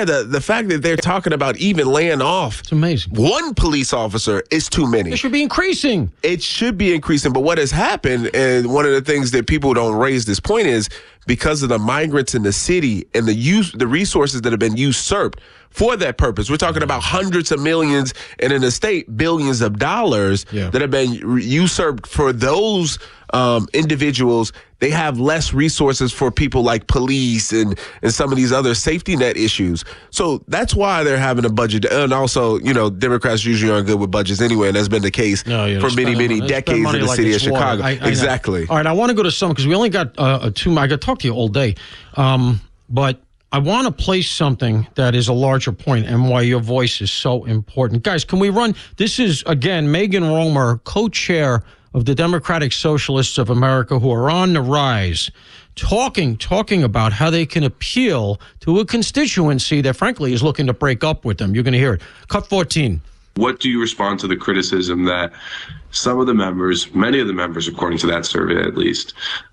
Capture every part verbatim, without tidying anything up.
yeah, the, the fact that they're talking about even laying off it's amazing. one police officer is too many. It should be increasing. It should be increasing. But what has happened, and one of the things that people don't raise this point is because of the migrants in the city and the use, the resources that have been usurped for that purpose. We're talking about hundreds of millions and in the state, billions of dollars yeah. that have been usurped for those um, individuals. They have less resources for people like police and, and some of these other safety net issues. So that's why they're having a budget. And also, you know, Democrats usually aren't good with budgets anyway, and that's been the case no, yeah, for many, many decades in the like city of Chicago. I, I exactly. Know. All right, I want to go to some because we only got uh, two. I got to talk to you all day. Um, but I want to place something that is a larger point and why your voice is so important. Guys, can we run? This is, again, Megan Romer, co-chair of the Democratic Socialists of America, who are on the rise, talking talking about how they can appeal to a constituency that, frankly, is looking to break up with them. You're going to hear it. Cut fourteen. What do you respond to the criticism that some of the members, many of the members, according to that survey at least,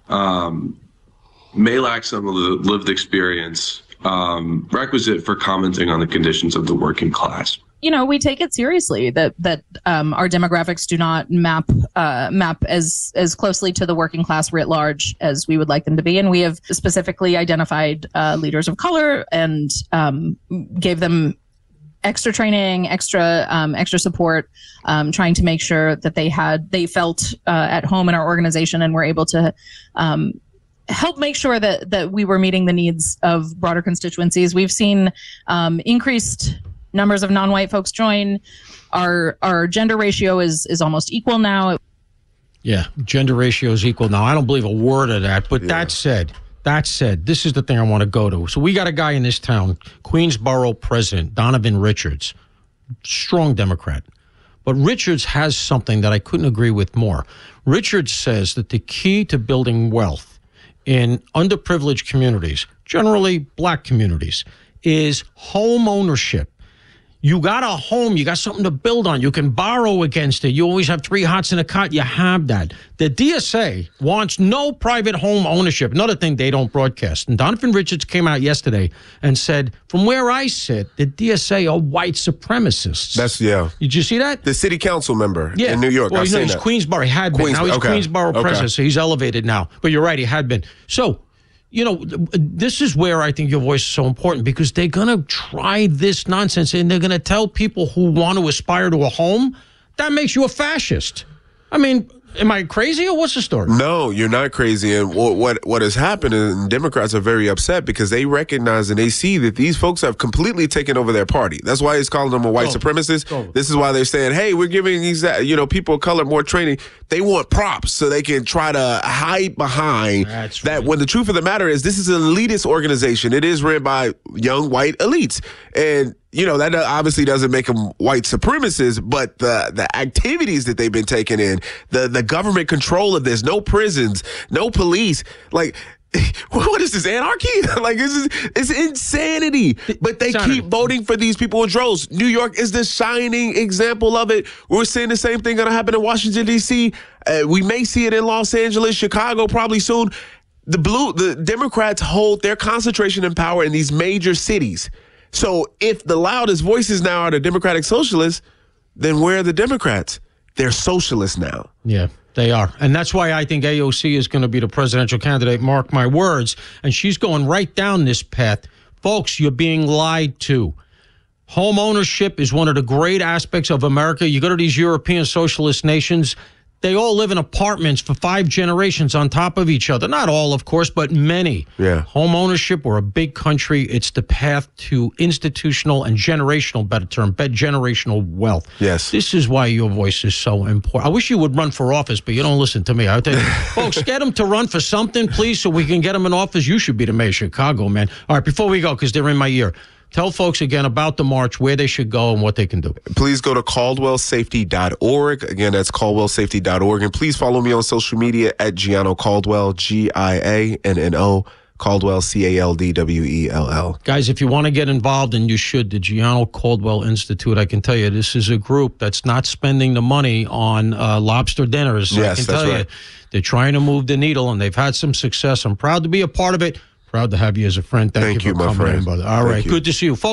um, may lack some of the lived experience um, requisite for commenting on the conditions of the working class? You know, we take it seriously that that um, our demographics do not map uh, map as as closely to the working class writ large as we would like them to be, and we have specifically identified uh, leaders of color and um, gave them extra training, extra um, extra support, um, trying to make sure that they had they felt uh, at home in our organization and were able to um, help make sure that that we were meeting the needs of broader constituencies. We've seen um, increased numbers of non-white folks join. Our our gender ratio is is almost equal now. Yeah, gender ratio is equal now. I don't believe a word of that. But yeah. that said, that said, this is the thing I want to go to. So we got a guy in this town, Queensborough president, Donovan Richards, strong Democrat. But Richards has something that I couldn't agree with more. Richards says that the key to building wealth in underprivileged communities, generally black communities, is home ownership. You got a home, you got something to build on. You can borrow against it. You always have three hots in a cot. You have that. The D S A wants no private home ownership. Another thing they don't broadcast. And Donovan Richards came out yesterday and said, from where I sit, the D S A are white supremacists. That's, yeah. Did you see that? The city council member yeah. in New York. Well, I've you know, seen he's that. Queensborough. He had been. Queens, now he's okay. Queensborough okay. president, so he's elevated now. But you're right, he had been. So, you know, this is where I think your voice is so important, because they're going to try this nonsense and they're going to tell people who want to aspire to a home, that makes you a fascist. I mean, am I crazy or what's the story? No, you're not crazy. And what what, what has happened, and Democrats are very upset because they recognize and they see that these folks have completely taken over their party. That's why he's calling them a white oh, supremacist. Oh. This is why they're saying, hey, we're giving these, you know, people of color more training. They want props so they can try to hide behind That's that right. when the truth of the matter is this is an elitist organization. It is ran by young white elites. And you know, that obviously doesn't make them white supremacists, but the the activities that they've been taking in, the the government control of this, no prisons, no police, like, what is this, anarchy? Like, this is it's insanity. But they insanity. keep voting for these people in droves. New York is the shining example of it. We're seeing the same thing going to happen in Washington, D C Uh, we may see it in Los Angeles, Chicago probably soon. The blue, the Democrats hold their concentration in power in these major cities. So if the loudest voices now are the Democratic Socialists, then where are the Democrats? They're socialists now. Yeah, they are. And that's why I think A O C is going to be the presidential candidate, mark my words. And she's going right down this path. Folks, you're being lied to. Home ownership is one of the great aspects of America. You go to these European socialist nations, they all live in apartments for five generations on top of each other. Not all, of course, but many. Yeah. Home ownership, we're a big country. It's the path to institutional and generational, better term, bet generational wealth. Yes. This is why your voice is so important. I wish you would run for office, but you don't listen to me. I tell you, folks, get them to run for something, please, so we can get them in office. You should be the mayor of Chicago, man. All right, before we go, because they're in my ear, tell folks again about the march, where they should go and what they can do. Please go to caldwell safety dot org. Again, that's caldwell safety dot org. And please follow me on social media at Gianno Caldwell, G I A N N O, Caldwell, C A L D W E L L. Guys, if you want to get involved, and you should, the Gianno Caldwell Institute, I can tell you, this is a group that's not spending the money on uh, lobster dinners. Yes, I can that's tell right. you, they're trying to move the needle, and they've had some success. I'm proud to be a part of it. Proud to have you as a friend. Thank, Thank you for you, my coming friend. in, brother. All Thank right, you. good to see you. Folks,